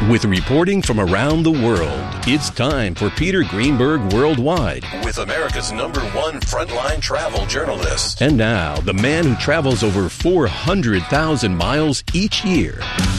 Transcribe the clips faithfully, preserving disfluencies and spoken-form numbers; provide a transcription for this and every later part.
With reporting from around the world, it's time for Peter Greenberg Worldwide with America's number one frontline travel journalist. And now, the man who travels over four hundred thousand miles each year,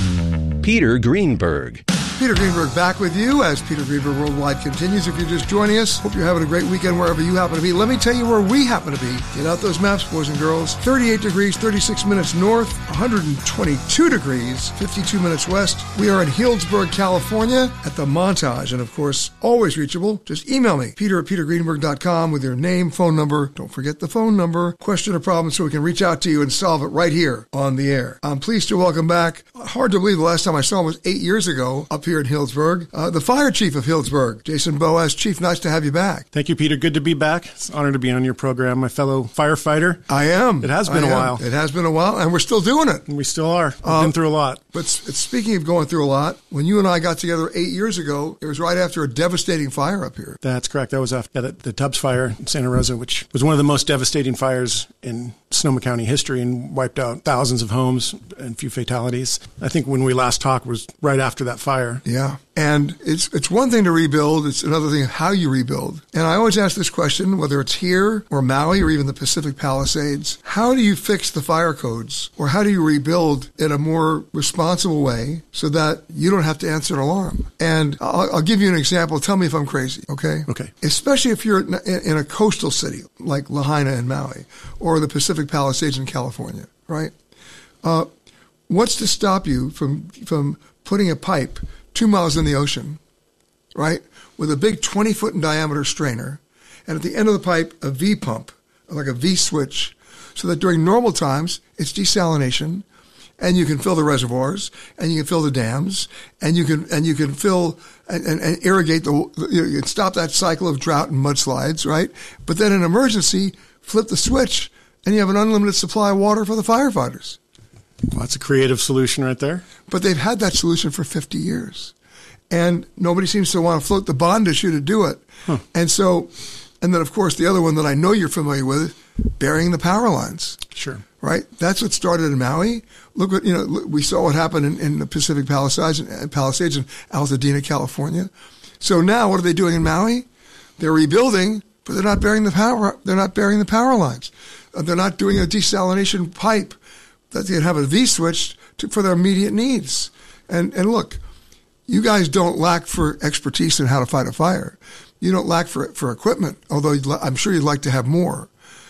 Peter Greenberg. Peter Greenberg back with you as Peter Greenberg Worldwide continues. If you're just joining us, hope you're having a great weekend wherever you happen to be. Let me tell you where we happen to be. Get out those maps, boys and girls. thirty-eight degrees, thirty-six minutes north, one hundred twenty-two degrees, fifty-two minutes west. We are in Healdsburg, California at the Montage. And of course, always reachable. Just email me, peter at peter greenberg dot com with your name, phone number. Don't forget the phone number. Question or problem so we can reach out to you and solve it right here on the air. I'm pleased to welcome back. Hard to believe the last time I saw him was eight years ago up here in Healdsburg. Uh, the fire chief of Healdsburg, Jason Boas. Chief, nice to have you back. Thank you, Peter. Good to be back. It's an honor to be on your program, my fellow firefighter. I am. It has been I a am. while. It has been a while, and we're still doing it. We still are. We've uh, been through a lot. But s- speaking of going through a lot, when you and I got together eight years ago, it was right after a devastating fire up here. That's correct. That was after the, the Tubbs fire in Santa Rosa, which was one of the most devastating fires in Sonoma County history and wiped out thousands of homes and a few fatalities. I think when we last talked was right after that fire. Yeah. And it's it's one thing to rebuild. It's another thing how you rebuild. And I always ask this question, whether it's here or Maui or even the Pacific Palisades, how do you fix the fire codes? Or how do you rebuild in a more responsible way so that you don't have to answer an alarm? And I'll, I'll give you an example. Tell me if I'm crazy, okay? Okay. Especially if you're in, in a coastal city like Lahaina in Maui or the Pacific Palisades in California, right? Uh, what's to stop you from from putting a pipe two miles in the ocean, right, with a big twenty-foot in diameter strainer, and at the end of the pipe, a V-pump, like a V-switch, so that during normal times, it's desalination, and you can fill the reservoirs, and you can fill the dams, and you can and you can fill and, and, and irrigate the, you can stop that cycle of drought and mudslides, right? But then in emergency, flip the switch, and you have an unlimited supply of water for the firefighters. Well, that's a creative solution right there. But they've had that solution for fifty years. And nobody seems to want to float the bond issue to do it. Huh. And so, and then, of course, the other one that I know you're familiar with, burying the power lines. Sure. Right? That's what started in Maui. Look what, you know, look, we saw what happened in, in the Pacific Palisades, Palisades in Altadena, California. So now what are they doing in Maui? They're rebuilding, but they're not burying the power, they're not burying the power lines. Uh, they're not doing a desalination pipe that they have a V-switch to, for their immediate needs. And and look, you guys don't lack for expertise in how to fight a fire. You don't lack for for equipment, although you'd, I'm sure you'd like to have more.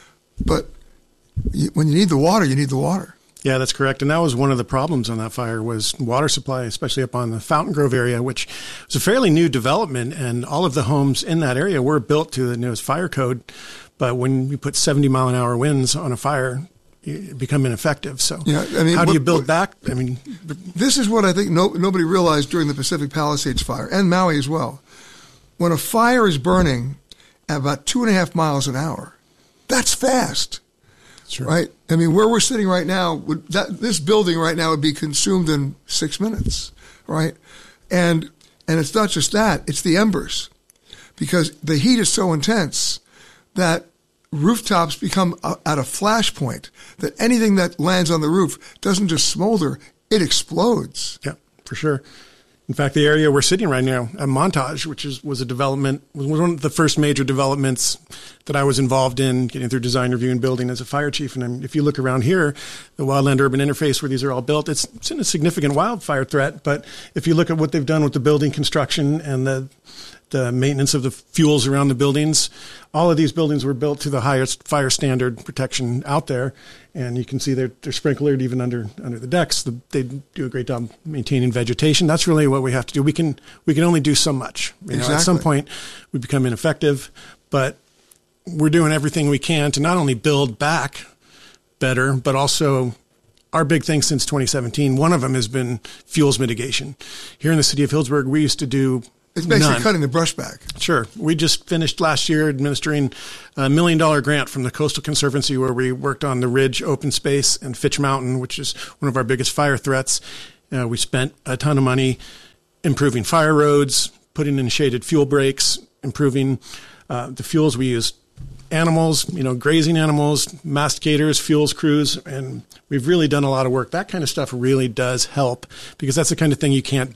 But you, when you need the water, you need the water. Yeah, that's correct. And that was one of the problems on that fire was water supply, especially up on the Fountain Grove area, which was a fairly new development. And all of the homes in that area were built to the newest fire code. But when you put seventy mile an hour winds on a fire, you become ineffective. So yeah, I mean, how do what, you build what, back? I mean, this is what I think no, nobody realized during the Pacific Palisades fire and Maui as well. When a fire is burning at about two and a half miles an hour, that's fast, sure. Right? I mean, where we're sitting right now, would that this building right now would be consumed in six minutes, right? And and it's not just that; it's the embers, because the heat is so intense that rooftops become a, at a flash point, that anything that lands on the roof doesn't just smolder, it explodes. Yeah, for sure. In fact, the area we're sitting right now, at Montage, which is, was a development, was one of the first major developments that I was involved in, getting through design review and building as a fire chief. And I'm, if you look around here, the wildland urban interface where these are all built, it's, it's in a significant wildfire threat. But if you look at what they've done with the building construction and the the maintenance of the fuels around the buildings, all of these buildings were built to the highest fire standard protection out there. And you can see they're, they're sprinklered even under under the decks. The, they do a great job maintaining vegetation. That's really what we have to do. We can we can only do so much. You exactly. know, at some point, we become ineffective, but we're doing everything we can to not only build back better, but also our big thing since twenty seventeen, one of them has been fuels mitigation. Here in the city of Healdsburg, we used to do It's basically None. cutting the brush back. Sure. We just finished last year administering a million dollar grant from the Coastal Conservancy where we worked on the Ridge Open Space and Fitch Mountain, which is one of our biggest fire threats. Uh, we spent a ton of money improving fire roads, putting in shaded fuel breaks, improving uh, the fuels we use. Animals, you know, grazing animals, masticators, fuels crews, and we've really done a lot of work. That kind of stuff really does help because that's the kind of thing you can't do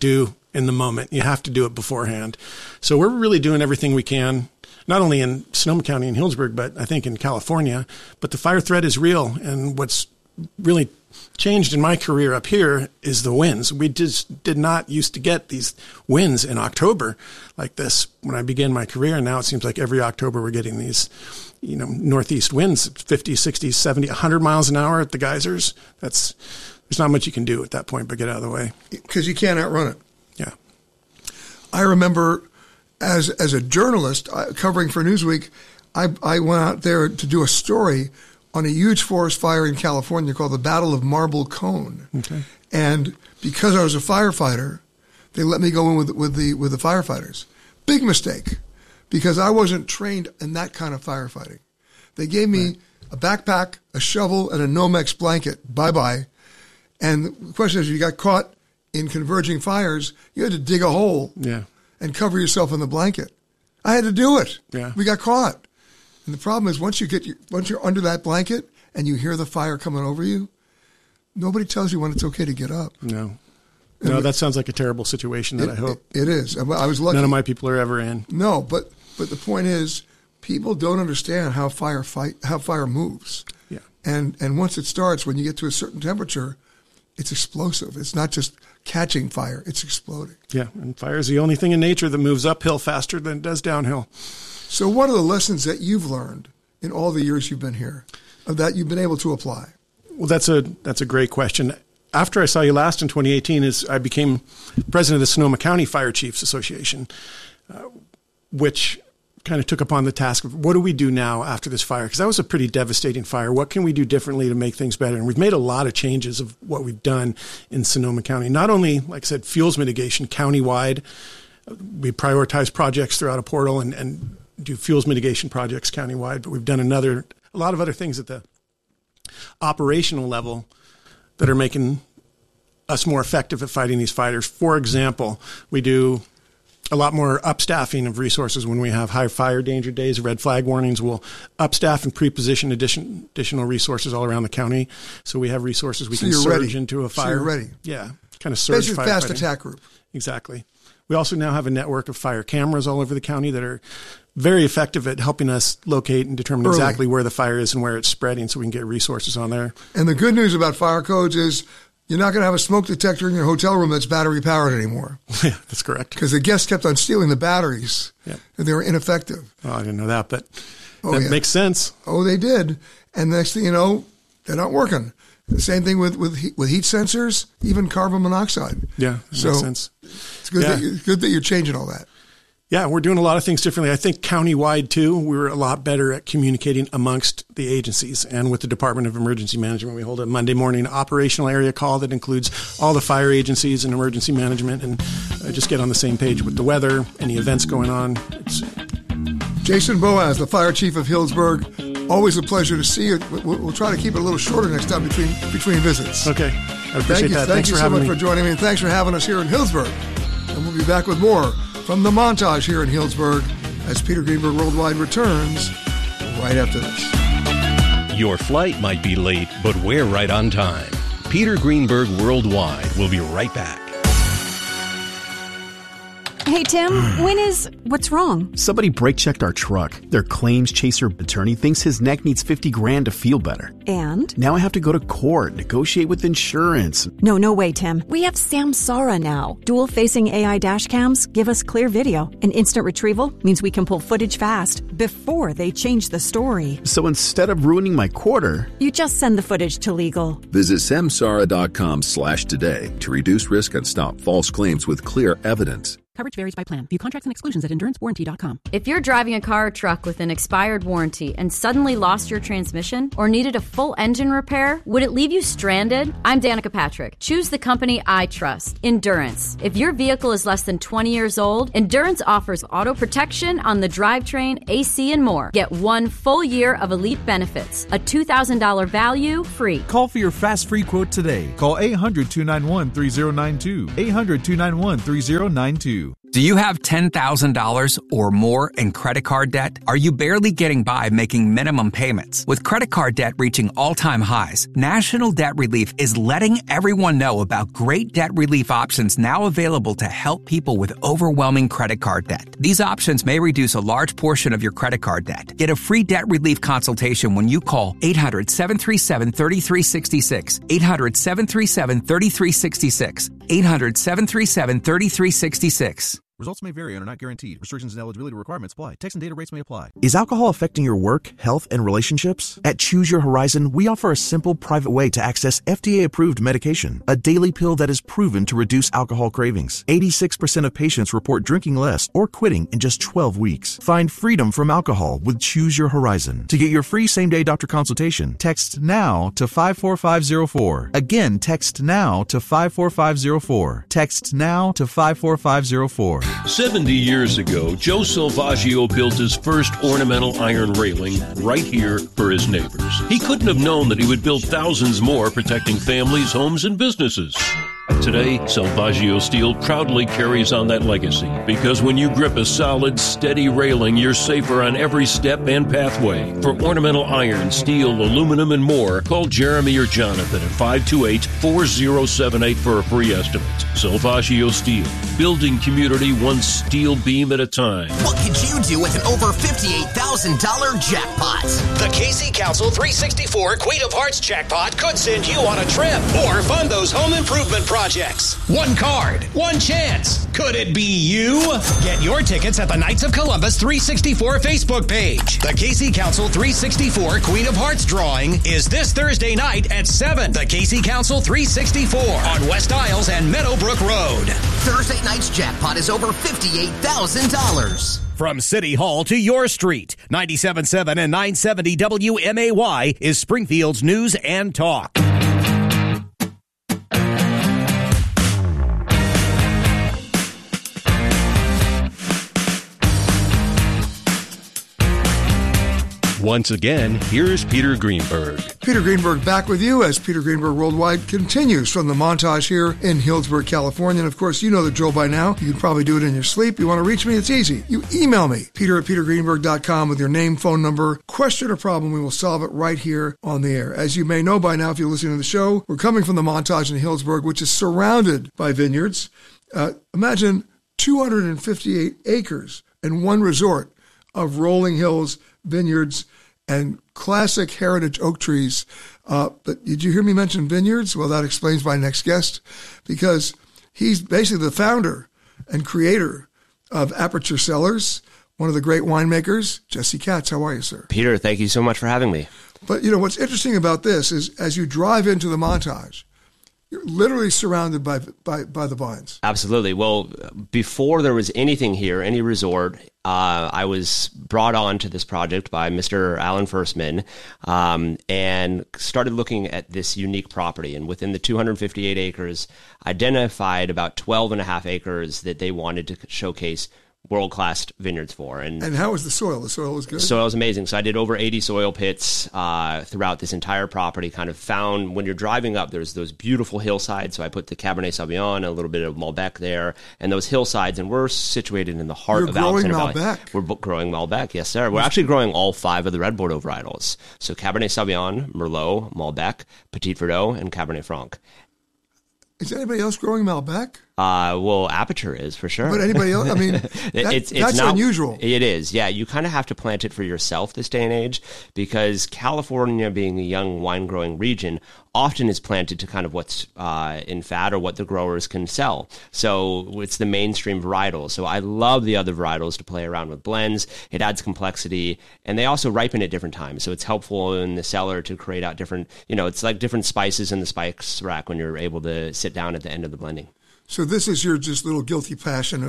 in the moment. You have to do it beforehand. So we're really doing everything we can, not only in Sonoma County and Healdsburg, but I think in California. But the fire threat is real. And what's really changed in my career up here is the winds. We just did not used to get these winds in October like this when I began my career. And now it seems like every October we're getting these, you know, northeast winds, fifty, sixty, seventy, one hundred miles an hour at the geysers. That's, there's not much you can do at that point but get out of the way. Because you can't outrun it. Yeah. I remember as as a journalist uh, covering for Newsweek, I, I went out there to do a story on a huge forest fire in California called the Battle of Marble Cone. Okay. And because I was a firefighter, they let me go in with with the with the firefighters. Big mistake, because I wasn't trained in that kind of firefighting. They gave me right. a backpack, a shovel, and a Nomex blanket. Bye-bye. And the question is, if you got caught in converging fires, you had to dig a hole yeah. and cover yourself in the blanket. I had to do it. Yeah. We got caught. And the problem is once you get your, once you're under that blanket and you hear the fire coming over you, nobody tells you when it's okay to get up. No. No, and that sounds like a terrible situation that it, I hope. It, it is. I was lucky. None of my people are ever in. No, but but the point is people don't understand how fire fight how fire moves. Yeah. And and once it starts, when you get to a certain temperature, it's explosive. It's not just catching fire, it's exploding. Yeah, and fire is the only thing in nature that moves uphill faster than it does downhill. So what are the lessons that you've learned in all the years you've been here that you've been able to apply? Well, that's a that's a great question. After I saw you last in twenty eighteen, is I became president of the Sonoma County Fire Chiefs Association, uh, which kind of took upon the task of what do we do now after this fire? Because that was a pretty devastating fire. What can we do differently to make things better? And we've made a lot of changes of what we've done in Sonoma County. Not only, like I said, fuels mitigation countywide. We prioritize projects throughout a portal and, and do fuels mitigation projects countywide, but we've done another a lot of other things at the operational level that are making us more effective at fighting these fires. For example, we do a lot more upstaffing of resources when we have high fire danger days, red flag warnings. We'll upstaff and pre-position addition, additional resources all around the county. So we have resources we so can surge ready. into a fire. So you're ready. Yeah, kind of surge Basically firefighting. fast attack group. Exactly. We also now have a network of fire cameras all over the county that are very effective at helping us locate and determine Early. exactly where the fire is and where it's spreading so we can get resources on there. And the good news about fire codes is you're not going to have a smoke detector in your hotel room that's battery powered anymore. Yeah, that's correct. Because the guests kept on stealing the batteries yeah. and they were ineffective. Oh, I didn't know that, but oh, that yeah. makes sense. Oh, they did. And the next thing you know, they're not working. The same thing with, with, heat, with heat sensors, even carbon monoxide. Yeah, that so makes sense. It's good, yeah. that you, good that you're changing all that. Yeah, we're doing a lot of things differently. I think countywide, too, we were a lot better at communicating amongst the agencies. And with the Department of Emergency Management, we hold a Monday morning operational area call that includes all the fire agencies and emergency management and uh, just get on the same page with the weather, any events going on. It's... Jason Boaz, the fire chief of Healdsburg. Always a pleasure to see you. We'll, we'll try to keep it a little shorter next time between between visits. Okay. I appreciate thank you, that. Thank Thanks you for so having much me. for joining me, and thanks for having us here in Healdsburg. And we'll be back with more from the Montage here in Healdsburg as Peter Greenberg Worldwide returns right after this. Your flight might be late, but we're right on time. Peter Greenberg Worldwide will be right back. Hey, Tim, when is... What's wrong? Somebody brake-checked our truck. Their claims chaser attorney thinks his neck needs fifty grand to feel better. And? Now I have to go to court, negotiate with insurance. No, no way, Tim. We have Samsara now. Dual-facing A I dash cams give us clear video. And instant retrieval means we can pull footage fast before they change the story. So instead of ruining my quarter... You just send the footage to legal. Visit samsara.com slash today to reduce risk and stop false claims with clear evidence. Coverage varies by plan. View contracts and exclusions at endurance warranty dot com. If you're driving a car or truck with an expired warranty and suddenly lost your transmission or needed a full engine repair, would it leave you stranded? I'm Danica Patrick. Choose the company I trust, Endurance. If your vehicle is less than twenty years old, Endurance offers auto protection on the drivetrain, A C, and more. Get one full year of elite benefits, a two thousand dollars value free. Call for your fast free quote today. Call eight hundred, two nine one, three zero nine two. eight hundred, two nine one, three zero nine two. you. Do you have ten thousand dollars or more in credit card debt? Are you barely getting by making minimum payments? With credit card debt reaching all-time highs, National Debt Relief is letting everyone know about great debt relief options now available to help people with overwhelming credit card debt. These options may reduce a large portion of your credit card debt. Get a free debt relief consultation when you call eight hundred, seven three seven, three three six six, eight hundred, seven three seven, three three six six, eight hundred, seven three seven, three three six six. Results may vary and are not guaranteed. Restrictions and eligibility requirements apply. Text and data rates may apply. Is alcohol affecting your work, health, and relationships? At Choose Your Horizon, we offer a simple, private way to access F D A-approved medication, a daily pill that is proven to reduce alcohol cravings. eighty-six percent of patients report drinking less or quitting in just twelve weeks. Find freedom from alcohol with Choose Your Horizon. To get your free same-day doctor consultation, text NOW to five four five zero four. Again, text NOW to five four five zero four. Text NOW to five four five zero four. seventy years ago, Joe Salvaggio built his first ornamental iron railing right here for his neighbors. He couldn't have known that he would build thousands more, protecting families, homes, and businesses. Today, Salvaggio Steel proudly carries on that legacy, because when you grip a solid, steady railing, you're safer on every step and pathway. For ornamental iron, steel, aluminum, and more, call Jeremy or Jonathan at five two eight, four zero seven eight for a free estimate. Salvaggio Steel, building community one steel beam at a time. What could you do with an over fifty-eight thousand dollars jackpot? The Casey Council three sixty-four Queen of Hearts jackpot could send you on a trip or fund those home improvement projects. One card, one chance. Could it be you? Get your tickets at the Knights of Columbus three sixty-four Facebook page. The Casey Council three sixty-four Queen of Hearts drawing is this Thursday night at seven. The Casey Council three sixty-four on West Isles and Meadowbrook Road. Thursday night's jackpot is over fifty-eight thousand dollars. From City Hall to your street, ninety-seven point seven and nine seventy W M A Y is Springfield's News and Talk. Once again, here's Peter Greenberg. Peter Greenberg back with you as Peter Greenberg Worldwide continues from the montage here in Healdsburg, California. And of course, you know the drill by now. You can probably do it in your sleep. You want to reach me? It's easy. You email me, peter at peter greenberg dot com with your name, phone number, question or problem. We will solve it right here on the air. As you may know by now, if you're listening to the show, we're coming from the montage in Healdsburg, which is surrounded by vineyards. Uh, imagine two hundred fifty-eight acres and one resort of rolling hills, vineyards, and classic heritage oak trees. Uh, but did you hear me mention vineyards? Well, that explains my next guest, because he's basically the founder and creator of Aperture Cellars, one of the great winemakers. Jesse Katz, how are you, sir? Peter, thank you so much for having me. But, you know, what's interesting about this is as you drive into the montage, you're literally surrounded by, by by the vines. Absolutely. Well, before there was anything here, any resort, uh, I was brought on to this project by Mister Alan Firstman um, and started looking at this unique property. And within the two hundred fifty-eight acres, identified about twelve and a half acres that they wanted to showcase world-class vineyards for. And, and how was the soil? The soil was good? The soil was amazing. So I did over eighty soil pits uh, throughout this entire property, kind of found when you're driving up, there's those beautiful hillsides. So I put the Cabernet Sauvignon, a little bit of Malbec there, and those hillsides. And we're situated in the heart you're of Alexander Malbec. Valley. We're growing Malbec, yes, sir. We're actually growing all five of the Red Bordeaux varietals. So Cabernet Sauvignon, Merlot, Malbec, Petit Verdot, and Cabernet Franc. Is anybody else growing Malbec? Uh, well, Aperture is for sure. But anybody else? I mean, that, it's, it's that's not, unusual. It is, yeah. You kind of have to plant it for yourself this day and age, because California, being a young wine growing region, often is planted to kind of what's uh, in fat or what the growers can sell. So it's the mainstream varietal. So I love the other varietals to play around with blends. It adds complexity, and they also ripen at different times. So it's helpful in the cellar to create out different, you know, it's like different spices in the spice rack when you're able to sit down at the end of the blending. So this is your just little guilty passion of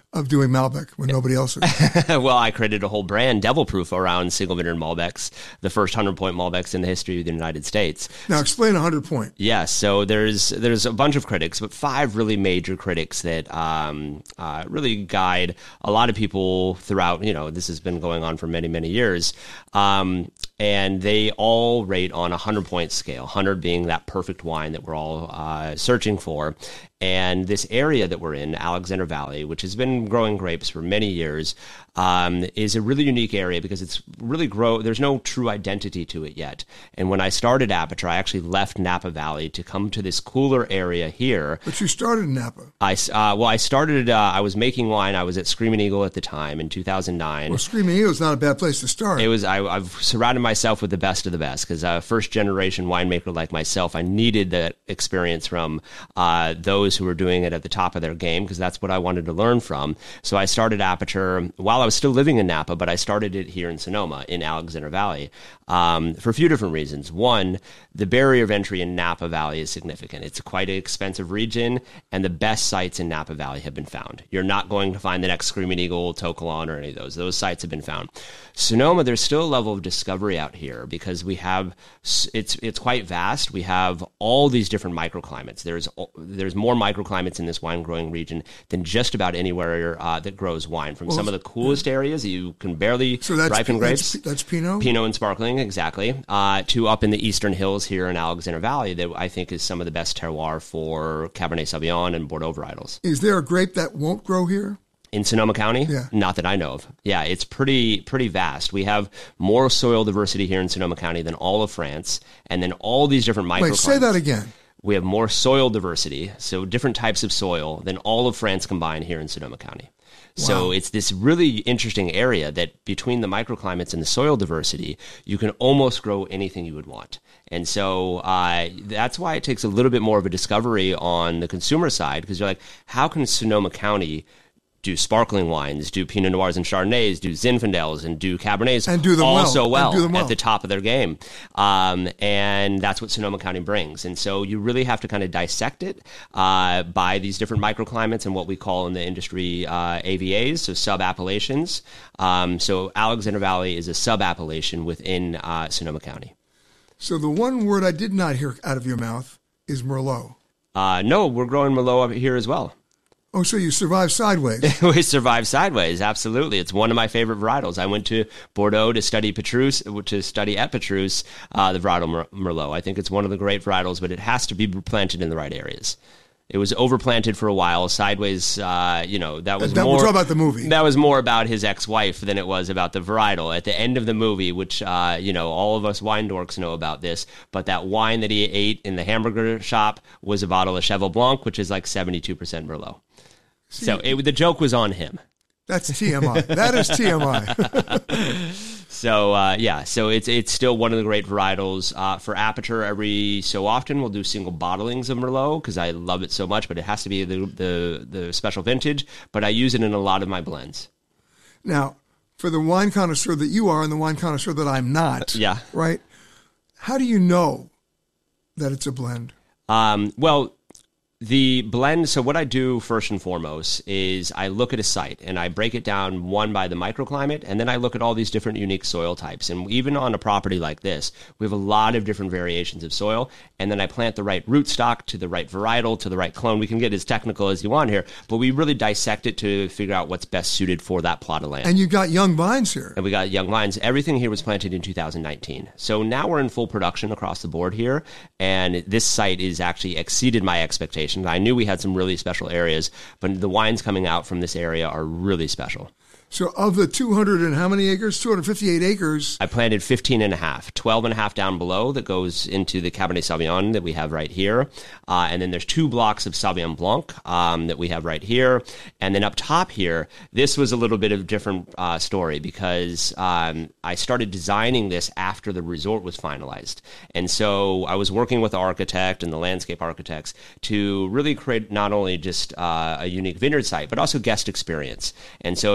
of doing Malbec when nobody else is? Well, I created a whole brand, Devil Proof, around single vineyard Malbecs, the first hundred-point Malbecs in the history of the United States. Now, explain one hundred point. Yes, so there's there's a bunch of critics, but five really major critics that um, uh, really guide a lot of people throughout. You know, this has been going on for many, many years. Um, and they all rate on a hundred-point scale, one hundred being that perfect wine that we're all uh, searching for. And this area that we're in, Alexander Valley, which has been growing grapes for many years, um, is a really unique area because it's really grow. There's no true identity to it yet. And when I started Aperture, I actually left Napa Valley to come to this cooler area here. But you started in Napa. I uh, well, I started. Uh, I was making wine. I was at Screaming Eagle at the time in two thousand nine. Well, Screaming Eagle is not a bad place to start. It was. I, I've surrounded myself with the best of the best because a first generation winemaker like myself, I needed that experience from uh, those who were doing it at the top of their game because that's what I wanted to learn from. So I started Aperture while I was still living in Napa, but I started it here in Sonoma in Alexander Valley um, for a few different reasons. One, the barrier of entry in Napa Valley is significant. It's quite an expensive region, and the best sites in Napa Valley have been found. You're not going to find the next Screaming Eagle, To Kalon, or any of those. Those sites have been found. Sonoma, there's still a level of discovery out here because we have it's it's quite vast. We have all these different microclimates. There's there's more microclimates in this wine growing region than just about anywhere uh, that grows wine. From well, some of the coolest areas that you can barely so that's, ripen grapes. That's, that's Pinot? Pinot and sparkling, exactly. Uh, to up in the eastern hills here in Alexander Valley that I think is some of the best terroir for Cabernet Sauvignon and Bordeaux varietals. Is there a grape that won't grow here? In Sonoma County? Yeah. Not that I know of. Yeah, it's pretty pretty vast. We have more soil diversity here in Sonoma County than all of France, and then all these different microclimates. Wait, say that again. We have more soil diversity, so different types of soil, than all of France combined here in Sonoma County. Wow. So it's this really interesting area that between the microclimates and the soil diversity, you can almost grow anything you would want. And so uh, that's why it takes a little bit more of a discovery on the consumer side, because you're like, how can Sonoma County do sparkling wines, do Pinot Noirs and Chardonnays, do Zinfandels, and do Cabernets and do them all well. so well, do them well at the top of their game. Um, and that's what Sonoma County brings. And so you really have to kind of dissect it uh, by these different microclimates and what we call in the industry uh, A V As, so sub-appellations. Um, so Alexander Valley is a sub-appellation within uh, Sonoma County. So the one word I did not hear out of your mouth is Merlot. Uh, no, we're growing Merlot up here as well. Oh, so you survived sideways. We survived sideways, absolutely. It's one of my favorite varietals. I went to Bordeaux to study Petrus, to study at Petrus, uh, the varietal Mer- Merlot. I think it's one of the great varietals, but it has to be planted in the right areas. It was overplanted for a while. Sideways, uh, you know, that was that, more... We're talking about the movie. That was more about his ex-wife than it was about the varietal. At the end of the movie, which, uh, you know, all of us wine dorks know about this, but that wine that he ate in the hamburger shop was a bottle of Cheval Blanc, which is like seventy-two percent Merlot. See, so it, the joke was on him. That's T M I. That is T M I. So uh, yeah, so it's it's still one of the great varietals. Uh, for Aperture, every so often we'll do single bottlings of Merlot because I love it so much, but it has to be the, the the special vintage. But I use it in a lot of my blends. Now, for the wine connoisseur that you are and the wine connoisseur that I'm not, yeah, right? How do you know that it's a blend? Um, well. The blend, so what I do first and foremost is I look at a site and I break it down one by the microclimate, and then I look at all these different unique soil types. And even on a property like this, we have a lot of different variations of soil, and then I plant the right rootstock to the right varietal to the right clone. We can get as technical as you want here, but we really dissect it to figure out what's best suited for that plot of land. And you got young vines here. And we got young vines. Everything here was planted in two thousand nineteen. So now we're in full production across the board here, and this site is actually exceeded my expectations. I knew we had some really special areas, but the wines coming out from this area are really special. So of the two hundred and how many acres? two hundred fifty-eight acres. I planted fifteen and a half, twelve and a half down below that goes into the Cabernet Sauvignon that we have right here. Uh, and then there's two blocks of Sauvignon Blanc um, that we have right here. And then up top here, this was a little bit of a different uh, story because um, I started designing this after the resort was finalized. And so I was working with the architect and the landscape architects to really create not only just uh, a unique vineyard site, but also guest experience. And so if you can see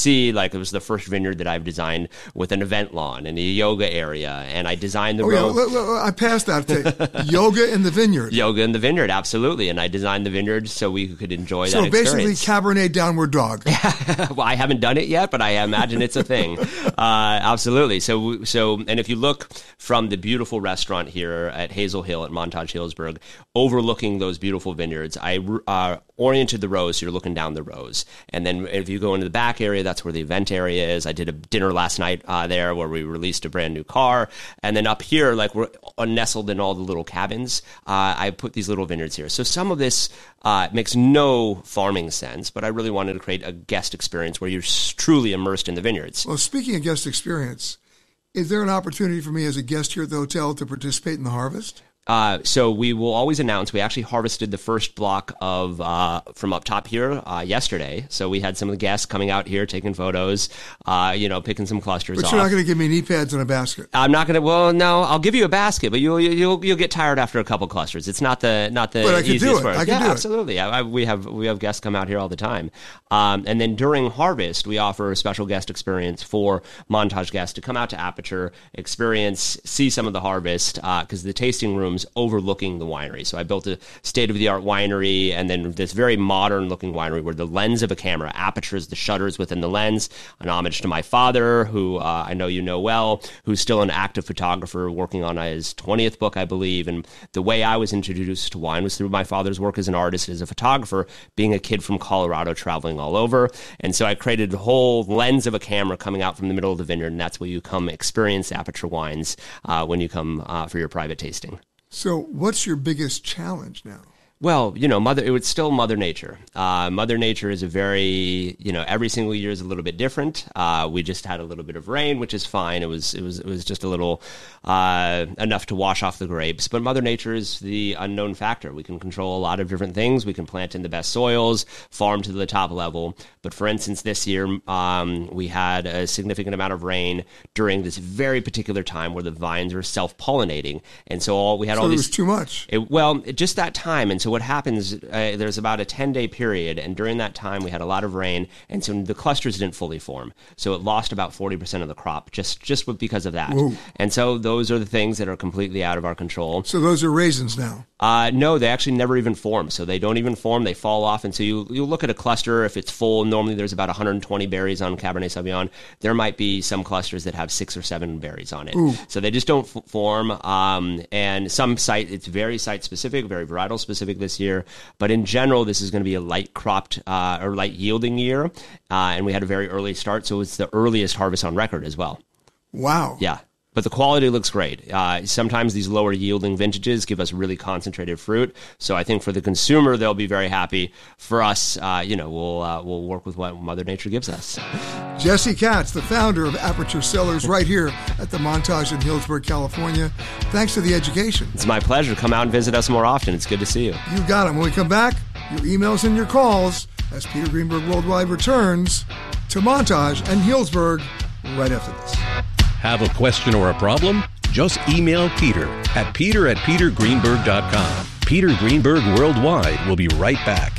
see, like it was the first vineyard that I've designed with an event lawn and a yoga area, and I designed the oh, road. Yeah, l- l- I passed that tape. Yoga in the vineyard. Yoga in the vineyard, absolutely. And I designed the vineyard so we could enjoy so that experience. So basically, Cabernet downward dog. Well, I haven't done it yet, but I imagine it's a thing. uh, absolutely. So, so, and if you look from the beautiful restaurant here at Hazel Hill at Montage Healdsburg, overlooking those beautiful vineyards, I uh, oriented the rows so you're looking down the rows. And then if you go into the back area, that's where the event area is. I did a dinner last night uh, there where we released a brand new car. And then up here, like we're nestled in all the little cabins, uh, I put these little vineyards here. So some of this uh, makes no farming sense, but I really wanted to create a guest experience where you're truly immersed in the vineyards. Well, speaking of guest experience, is there an opportunity for me as a guest here at the hotel to participate in the harvest? Uh, so we will always announce, we actually harvested the first block of uh, from up top here uh, yesterday. So we had some of the guests coming out here, taking photos, uh, you know, picking some clusters But off. you're not going to give me knee pads and a basket. I'm not going to, well, no, I'll give you a basket, but you'll, you'll, you'll get tired after a couple clusters. It's not the, not the but I can easiest do it. work. I can yeah, do absolutely. I, I, we have, we have guests come out here all the time. Um, and then during harvest, we offer a special guest experience for Montage guests to come out to Aperture, experience, see some of the harvest, uh, cause the tasting room's overlooking the winery. So I built a state-of-the-art winery and then this very modern-looking winery where the lens of a camera, apertures, the shutters within the lens, an homage to my father, who uh, I know you know well, who's still an active photographer working on his twentieth book, I believe. And the way I was introduced to wine was through my father's work as an artist, as a photographer, being a kid from Colorado traveling all over. And so I created a whole lens of a camera coming out from the middle of the vineyard, and that's where you come experience Aperture wines uh, when you come uh, for your private tasting. So what's your biggest challenge now? Well, you know, mother. It was still Mother Nature. Uh, Mother Nature is a very, you know, every single year is a little bit different. Uh, we just had a little bit of rain, which is fine. It was, it was, it was just a little uh, enough to wash off the grapes. But Mother Nature is the unknown factor. We can control a lot of different things. We can plant in the best soils, farm to the top level. But for instance, this year um, we had a significant amount of rain during this very particular time where the vines were self-pollinating, and so all we had so all it these. Was too much. It, well, just that time, and so what happens? Uh, there's about a ten-day period, and during that time we had a lot of rain, and so the clusters didn't fully form. So it lost about forty percent of the crop just just because of that. Whoa. And so those are the things that are completely out of our control. So those are raisins now. Uh, no, they actually never even form. So they don't even form. They fall off. And so you you look at a cluster, if it's full, normally there's about one hundred twenty berries on Cabernet Sauvignon. There might be some clusters that have six or seven berries on it. Ooh. So they just don't f- form. Um, and some site, it's very site-specific, very varietal-specific this year. But in general, this is going to be a light-cropped uh, or light-yielding year. Uh, and we had a very early start, so it's the earliest harvest on record as well. Wow. Yeah. But the quality looks great. Uh, sometimes these lower yielding vintages give us really concentrated fruit. So I think for the consumer, they'll be very happy. For us, uh, you know, we'll uh, we'll work with what Mother Nature gives us. Jesse Katz, the founder of Aperture Cellars, right here at the Montage in Healdsburg, California. Thanks for the education. It's my pleasure. Come out and visit us more often. It's good to see you. You got it. When we come back, your emails and your calls as Peter Greenberg Worldwide returns to Montage and Healdsburg right after this. Have a question or a problem? Just email Peter at peter at peter greenberg dot com. Peter Greenberg Worldwide will be right back.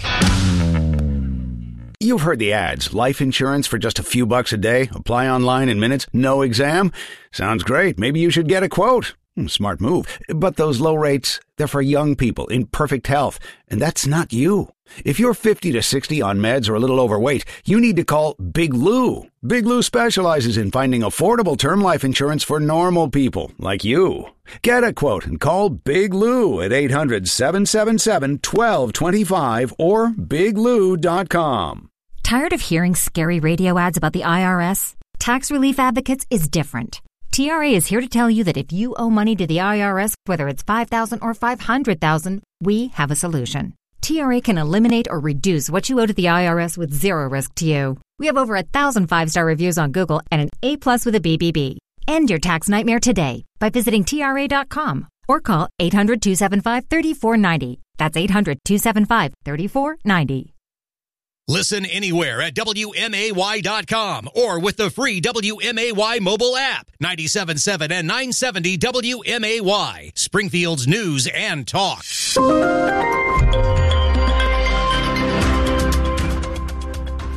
You've heard the ads. Life insurance for just a few bucks a day. Apply online in minutes. No exam. Sounds great. Maybe you should get a quote. Smart move. But those low rates, they're for young people in perfect health. And that's not you. If you're fifty to sixty on meds or a little overweight, you need to call Big Lou. Big Lou specializes in finding affordable term life insurance for normal people like you. Get a quote and call Big Lou at eight hundred, seven seven seven, one two two five or big lou dot com. Tired of hearing scary radio ads about the I R S? Tax Relief Advocates is different. T R A is here to tell you that if you owe money to the I R S, whether it's five thousand dollars or five hundred thousand dollars, we have a solution. T R A can eliminate or reduce what you owe to the I R S with zero risk to you. We have over a thousand five-star reviews on Google and an A-plus with a B B B. End your tax nightmare today by visiting T R A dot com or call eight hundred, two seven five, three four nine zero. That's eight hundred, two seven five, three four nine zero. Listen anywhere at W M A Y dot com or with the free W M A Y mobile app. ninety-seven point seven and nine seventy W M A Y, Springfield's news and talk.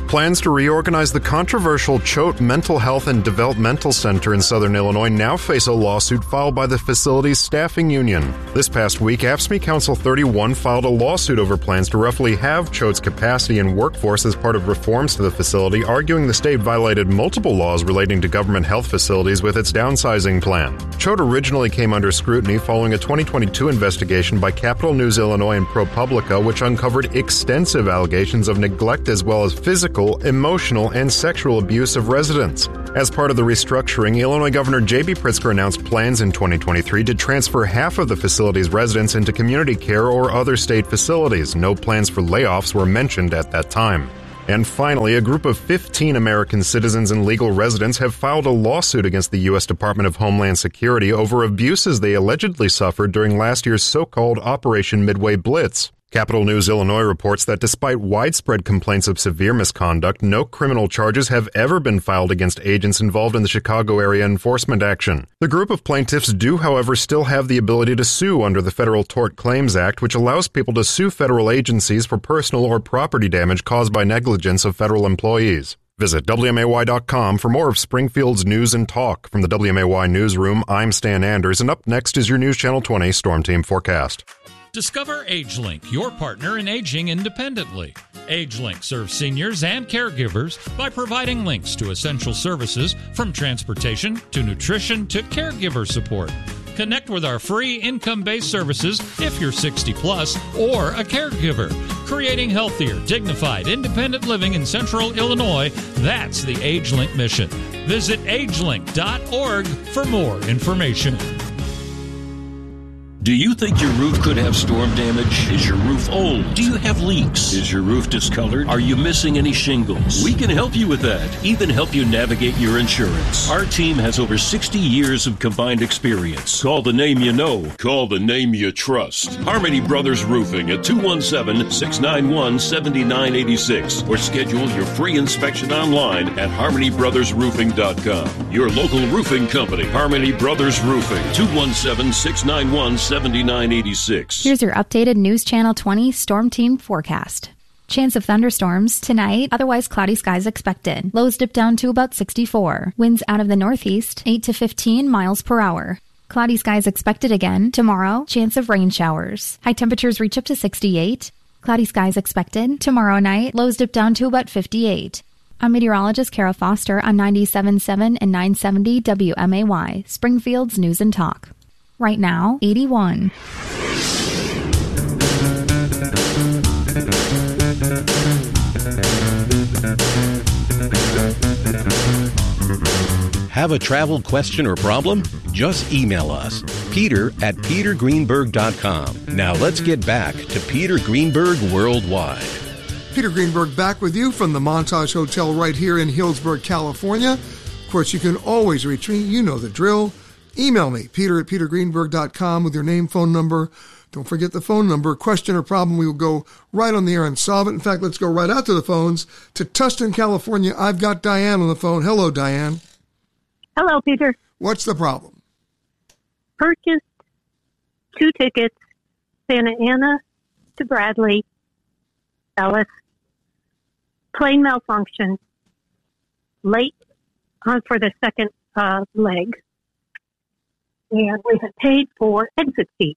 Plans to reorganize the controversial Choate Mental Health and Developmental Center in Southern Illinois now face a lawsuit filed by the facility's staffing union. This past week, A F S C M E Council thirty-one filed a lawsuit over plans to roughly halve Choate's capacity and workforce as part of reforms to the facility, arguing the state violated multiple laws relating to government health facilities with its downsizing plan. Choate originally came under scrutiny following a twenty twenty-two investigation by Capital News Illinois and ProPublica, which uncovered extensive allegations of neglect as well as physical, emotional, and sexual abuse of residents. As part of the restructuring, Illinois Governor J B Pritzker announced plans in twenty twenty-three to transfer half of the facility's residents into community care or other state facilities. No plans for layoffs were mentioned at that time. And finally, a group of fifteen American citizens and legal residents have filed a lawsuit against the U S Department of Homeland Security over abuses they allegedly suffered during last year's so-called Operation Midway Blitz. Capital News Illinois reports that despite widespread complaints of severe misconduct, no criminal charges have ever been filed against agents involved in the Chicago area enforcement action. The group of plaintiffs do, however, still have the ability to sue under the Federal Tort Claims Act, which allows people to sue federal agencies for personal or property damage caused by negligence of federal employees. Visit W M A Y dot com for more of Springfield's news and talk. From the W M A Y newsroom, I'm Stan Anders, and up next is your News Channel twenty Storm Team forecast. Discover AgeLink, your partner in aging independently. AgeLink serves seniors and caregivers by providing links to essential services from transportation to nutrition to caregiver support. Connect with our free income-based services if you're sixty plus or a caregiver. Creating healthier, dignified, independent living in Central Illinois, that's the AgeLink mission. Visit agelink dot org for more information. Do you think your roof could have storm damage? Is your roof old? Do you have leaks? Is your roof discolored? Are you missing any shingles? We can help you with that, even help you navigate your insurance. Our team has over sixty years of combined experience. Call the name you know. Call the name you trust. Harmony Brothers Roofing at two one seven, six nine one, seven nine eight six or schedule your free inspection online at harmony brothers roofing dot com. Your local roofing company, Harmony Brothers Roofing, two one seven, six nine one, seven nine eight six. Here's your updated News Channel twenty Storm Team forecast. Chance of thunderstorms tonight, otherwise cloudy skies expected. Lows dip down to about sixty-four. Winds out of the northeast, eight to fifteen miles per hour. Cloudy skies expected again tomorrow. Chance of rain showers. High temperatures reach up to sixty-eight. Cloudy skies expected tomorrow night. Lows dip down to about fifty-eight. I'm meteorologist Kara Foster on ninety-seven point seven and nine seventy W M A Y, Springfield's News and Talk. Right now, eighty-one. Have a travel question or problem? Just email us, Peter at peter greenberg dot com. Now let's get back to Peter Greenberg Worldwide. Peter Greenberg back with you from the Montage Hotel right here in Hillsburg, California. Of course, you can always reach me. You know the drill. Email me, Peter at peter greenberg dot com with your name, phone number. Don't forget the phone number. Question or problem, we will go right on the air and solve it. In fact, let's go right out to the phones to Tustin, California. I've got Diane on the phone. Hello, Diane. Hello, Peter. What's the problem? Purchased two tickets, Santa Ana to Bradley, Ellis. Plane malfunction, late on for the second uh, leg. And we had paid for exit seats.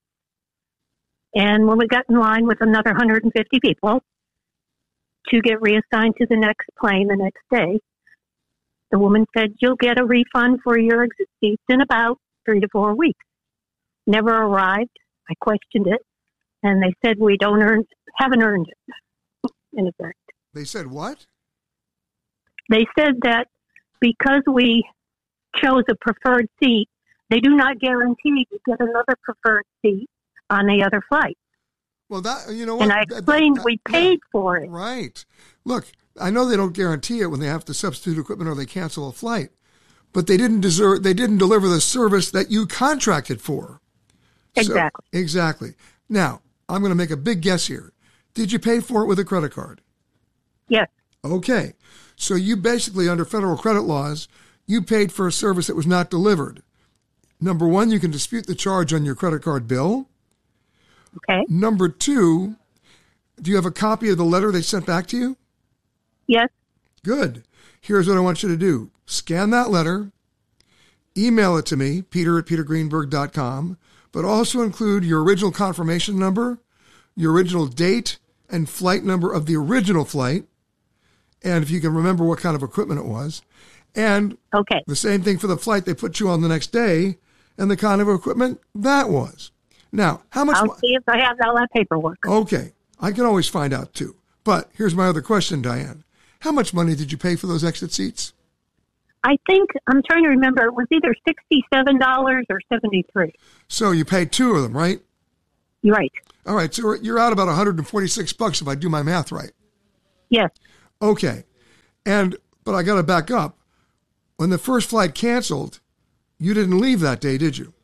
And when we got in line with another one hundred fifty people to get reassigned to the next plane the next day, the woman said, you'll get a refund for your exit seats in about three to four weeks. Never arrived. I questioned it. And they said, we don't earn, haven't earned it, in effect. They said what? They said that because we chose a preferred seat, they do not guarantee you get another preferred seat on the other flight. Well, that, you know what? And I explained we paid yeah, for it. Right. Look, I know they don't guarantee it when they have to substitute equipment or they cancel a flight, but they didn't deserve, they didn't deliver the service that you contracted for. Exactly. So, exactly. Now, I'm going to make a big guess here. Did you pay for it with a credit card? Yes. Okay. So you basically, under federal credit laws, you paid for a service that was not delivered. Number one, you can dispute the charge on your credit card bill. Okay. Number two, do you have a copy of the letter they sent back to you? Yes. Good. Here's what I want you to do. Scan that letter, email it to me, peter at peter greenberg dot com, but also include your original confirmation number, your original date and flight number of the original flight, and if you can remember what kind of equipment it was, and okay. the same thing for the flight they put you on the next day and the kind of equipment that was. Now, how much... I'll see if I have all that paperwork. Okay. I can always find out, too. But here's my other question, Diane. How much money did you pay for those exit seats? I think, I'm trying to remember, it was either sixty-seven dollars or seventy-three dollars. So you paid two of them, right? Right. All right. So you're out about one hundred forty-six bucks if I do my math right. Yes. Okay. And, but I got to back up. When the first flight canceled, you didn't leave that day, did you?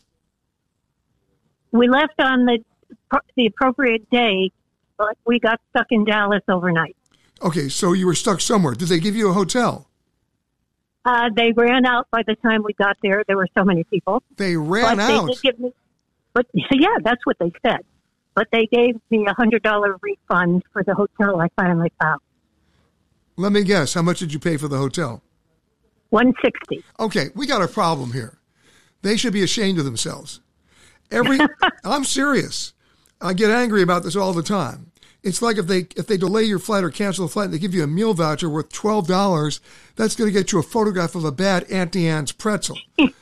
We left on the the appropriate day, but we got stuck in Dallas overnight. Okay, so you were stuck somewhere. Did they give you a hotel? Uh, they ran out by the time we got there. There were so many people. They ran but out? They did give me, but yeah, that's what they said. But they gave me a one hundred dollars refund for the hotel I finally found. Let me guess. How much did you pay for the hotel? one hundred sixty dollars. Okay, we got a problem here. They should be ashamed of themselves. Every, I'm serious. I get angry about this all the time. It's like if they if they delay your flight or cancel the flight and they give you a meal voucher worth twelve dollars, that's going to get you a photograph of a bad Auntie Anne's pretzel.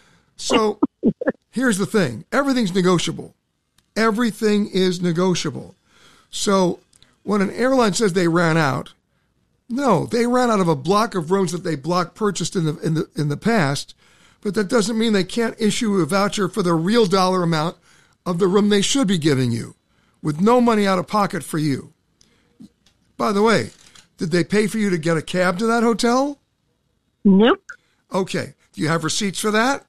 So here's the thing. Everything's negotiable. Everything is negotiable. So when an airline says they ran out, no, they ran out of a block of rooms that they block purchased in the in the in the past, but that doesn't mean they can't issue a voucher for the real dollar amount of the room they should be giving you, with no money out of pocket for you. By the way, did they pay for you to get a cab to that hotel? Nope. Okay. Do you have receipts for that?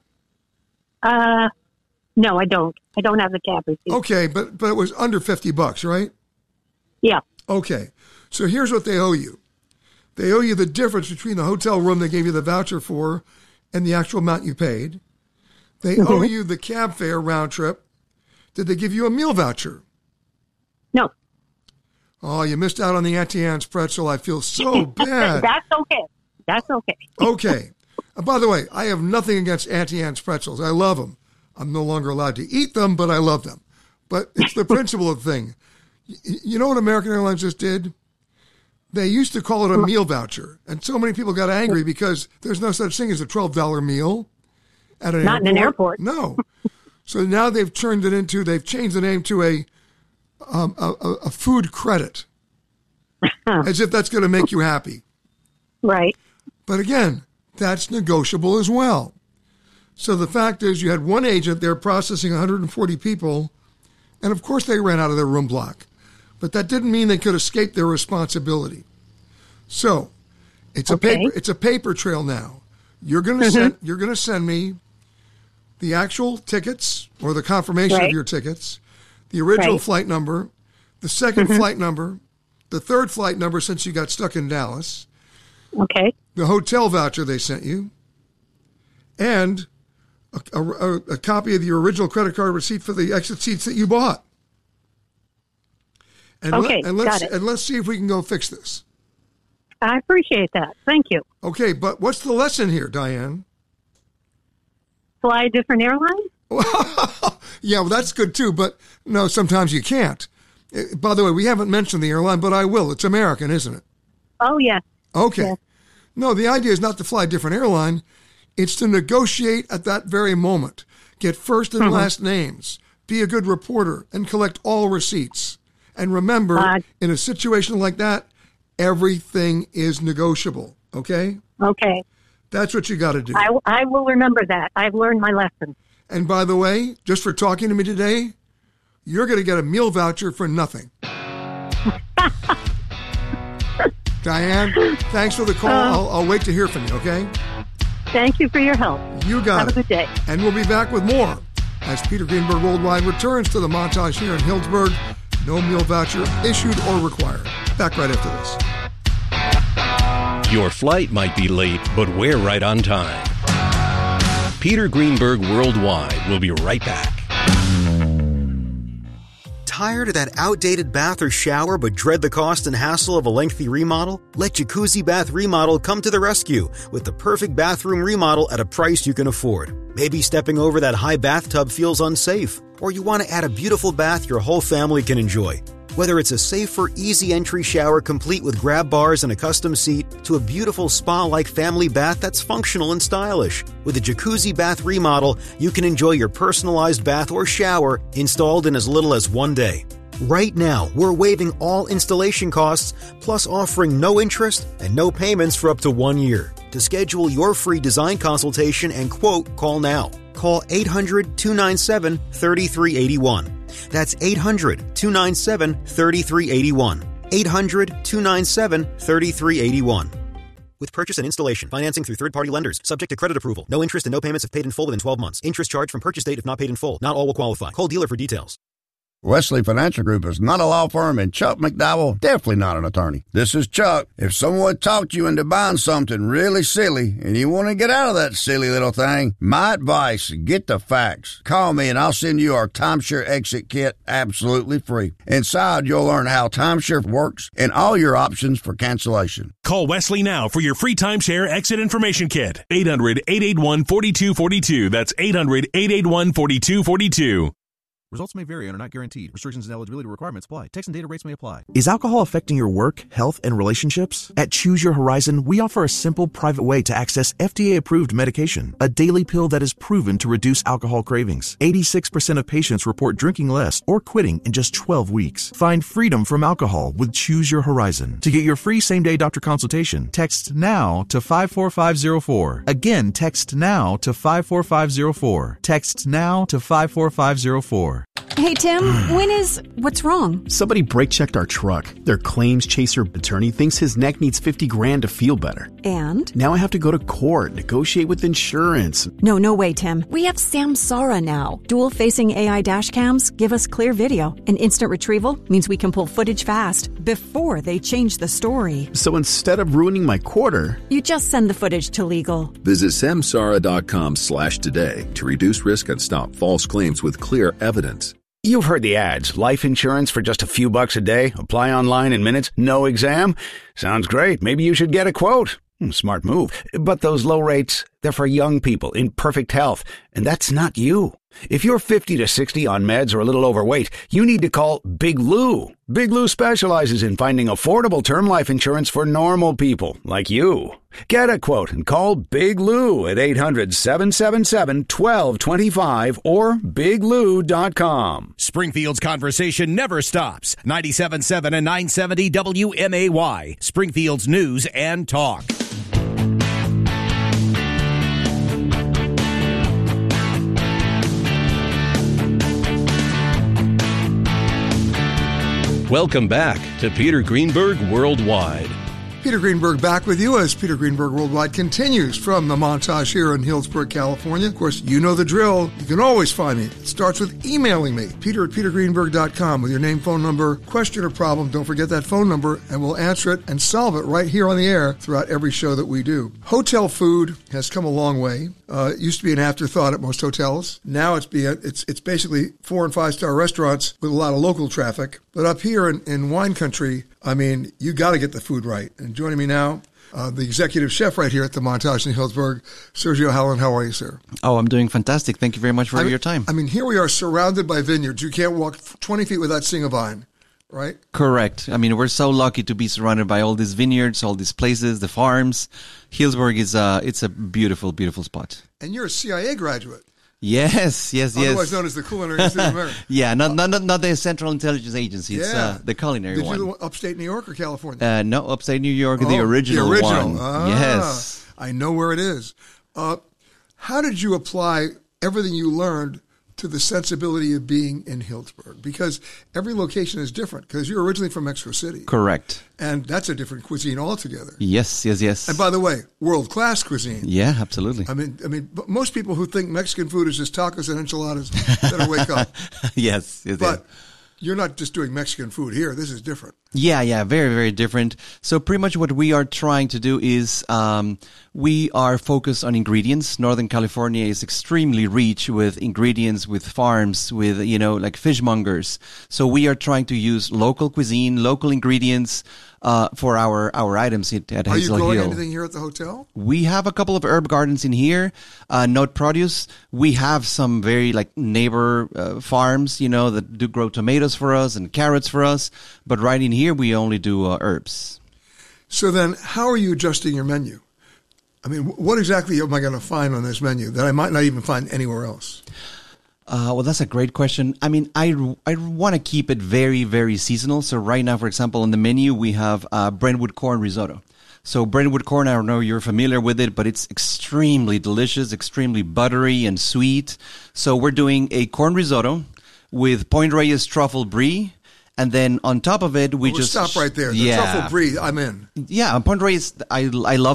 Uh, no, I don't. I don't have the cab receipt. Okay, but but it was under fifty bucks, right? Yeah. Okay. So here's what they owe you. They owe you the difference between the hotel room they gave you the voucher for and the actual amount you paid. They mm-hmm. owe you the cab fare round trip. Did they give you a meal voucher? No. Oh, you missed out on the Auntie Anne's pretzel. I feel so bad. That's okay. That's okay. Okay. Uh, by the way, I have nothing against Auntie Anne's pretzels. I love them. I'm no longer allowed to eat them, but I love them. But it's the principle of the thing. Y- you know what American Airlines just did? They used to call it a meal voucher, and so many people got angry because there's no such thing as a twelve dollars meal at an Not airport. in an airport. No. So now they've turned it into, they've changed the name to a um, a, a food credit, as if that's going to make you happy. Right. But again, that's negotiable as well. So the fact is you had one agent there processing one hundred forty people, and of course they ran out of their room block. But that didn't mean they could escape their responsibility. So it's okay. a paper it's a paper trail now. You're gonna mm-hmm. send you're gonna send me the actual tickets or the confirmation right. of your tickets, the original right. flight number, the second mm-hmm. flight number, the third flight number since you got stuck in Dallas. Okay. The hotel voucher they sent you, and a, a, a copy of your original credit card receipt for the exit seats that you bought. And okay, let, and let's got it. and let's see if we can go fix this. I appreciate that. Thank you. Okay, but what's the lesson here, Diane? Fly a different airline? Yeah, well, that's good too, but no, sometimes you can't. By the way, we haven't mentioned the airline, but I will. It's American, isn't it? Oh, yeah. Okay. Yeah. No, the idea is not to fly a different airline. It's to negotiate at that very moment. Get first and mm-hmm. last names. Be a good reporter and collect all receipts. And remember, uh, in a situation like that, everything is negotiable, okay? Okay. That's what you got to do. I, I will remember that. I've learned my lesson. And by the way, just for talking to me today, you're going to get a meal voucher for nothing. Diane, thanks for the call. Uh, I'll, I'll wait to hear from you, okay? Thank you for your help. You got Have it. Have a good day. And we'll be back with more as Peter Greenberg Worldwide returns to the montage here in Healdsburg. No meal voucher issued or required. Back right after this. Your flight might be late, but we're right on time. Peter Greenberg Worldwide will be right back. Tired of that outdated bath or shower but dread the cost and hassle of a lengthy remodel? Let Jacuzzi Bath Remodel come to the rescue with the perfect bathroom remodel at a price you can afford. Maybe stepping over that high bathtub feels unsafe, or you want to add a beautiful bath your whole family can enjoy. Whether it's a safer, easy entry shower complete with grab bars and a custom seat, to a beautiful spa-like family bath that's functional and stylish. With a Jacuzzi Bath Remodel, you can enjoy your personalized bath or shower installed in as little as one day. Right now, we're waiving all installation costs, plus offering no interest and no payments for up to one year. To schedule your free design consultation and quote, call now. Call eight hundred, two nine seven, three three eight one. That's eight hundred, two nine seven, three three eight one. eight hundred, two nine seven, three three eight one. With purchase and installation, financing through third-party lenders, subject to credit approval. No interest and no payments if paid in full within twelve months. Interest charged from purchase date if not paid in full. Not all will qualify. Call dealer for details. Wesley Financial Group is not a law firm, and Chuck McDowell definitely not an attorney. This is Chuck. If someone talked you into buying something really silly and you want to get out of that silly little thing, my advice, get the facts. Call me and I'll send you our timeshare exit kit absolutely free. Inside, you'll learn how timeshare works and all your options for cancellation. Call Wesley now for your free timeshare exit information kit. eight hundred, eight eight one, four two four two. That's eight hundred, eight eight one, four two four two. Results may vary and are not guaranteed. Restrictions and eligibility requirements apply. Text and data rates may apply. Is alcohol affecting your work, health, and relationships? At Choose Your Horizon, we offer a simple, private way to access F D A-approved medication, a daily pill that is proven to reduce alcohol cravings. eighty-six percent of patients report drinking less or quitting in just twelve weeks. Find freedom from alcohol with Choose Your Horizon. To get your free same-day doctor consultation, text NOW to five four five zero four. Again, text NOW to five four five zero four. Text NOW to five four five zero four. Hey, Tim, when is... What's wrong? Somebody brake-checked our truck. Their claims chaser attorney thinks his neck needs fifty grand to feel better. And? Now I have to go to court, negotiate with insurance. No, no way, Tim. We have Samsara now. Dual-facing A I dash cams give us clear video, and instant retrieval means we can pull footage fast before they change the story. So instead of ruining my quarter... You just send the footage to legal. Visit samsara.com slash today to reduce risk and stop false claims with clear evidence. You've heard the ads. Life insurance for just a few bucks a day. Apply online in minutes. No exam. Sounds great. Maybe you should get a quote. Smart move. But those low rates, they're for young people in perfect health. And that's not you. If you're fifty to sixty on meds or a little overweight, you need to call Big Lou. Big Lou specializes in finding affordable term life insurance for normal people like you. Get a quote and call Big Lou at eight hundred, seven seven seven, one two two five or big lou dot com. Springfield's conversation never stops. ninety-seven point seven and nine seventy W M A Y. Springfield's news and talk. Welcome back to Peter Greenberg Worldwide. Peter Greenberg back with you as Peter Greenberg Worldwide continues from the Montage here in Hillsborough, California. Of course, you know the drill. You can always find me. It starts with emailing me, peter at peter greenberg dot com, with your name, phone number, question or problem. Don't forget that phone number, and we'll answer it and solve it right here on the air throughout every show that we do. Hotel food has come a long way. Uh, it used to be an afterthought at most hotels. Now it's be a, it's it's basically four and five star restaurants with a lot of local traffic. But up here in, in wine country, I mean, you got to get the food right. And joining me now, uh, the executive chef right here at the Montage in Hillsborough, Sergio Howland. How are you, sir? Oh, I'm doing fantastic. Thank you very much for I mean, your time. I mean, here we are surrounded by vineyards. You can't walk twenty feet without seeing a vine, right? Correct. I mean, we're so lucky to be surrounded by all these vineyards, all these places, the farms. Hillsborough is a, it's a beautiful, beautiful spot. And you're a C I A graduate. Yes, yes, yes. Otherwise known as the Culinary Institute of America. yeah, not, not not not the Central Intelligence Agency. It's yeah. uh, the culinary Did one. Did you do upstate New York or California? Uh, no, upstate New York, oh, the original, the original one. Ah, yes. I know where it is. Uh, how did you apply everything you learned to the sensibility of being in Hillsborough? Because every location is different, because you're originally from Mexico City. Correct. And that's a different cuisine altogether. Yes, yes, yes. And by the way, world-class cuisine. Yeah, absolutely. I mean, I mean, most people who think Mexican food is just tacos and enchiladas better wake up. yes, yes. But yes. You're not just doing Mexican food here. This is different. Yeah, yeah, very, very different. So pretty much what we are trying to do is um, we are focused on ingredients. Northern California is extremely rich with ingredients, with farms, with, you know, like fishmongers. So we are trying to use local cuisine, local ingredients uh, for our, our items at, at Are you Hazel growing Hill. anything here at the hotel? We have a couple of herb gardens in here, uh, not produce. We have some very like neighbor uh, farms, you know, that do grow tomatoes for us and carrots for us. But right in here, we only do uh, herbs. So then how are you adjusting your menu? I mean, what exactly am I going to find on this menu that I might not even find anywhere else? Uh, well, that's a great question. I mean, I, I want to keep it very, very seasonal. So right now, for example, on the menu, we have uh, Brentwood corn risotto. So Brentwood corn, I don't know if you're familiar with it, but it's extremely delicious, extremely buttery and sweet. So we're doing a corn risotto with Point Reyes truffle brie. And then on top of it, we we'll just stop right there. The yeah. truffle brie, I'm in. Yeah, Point Reyes, I I love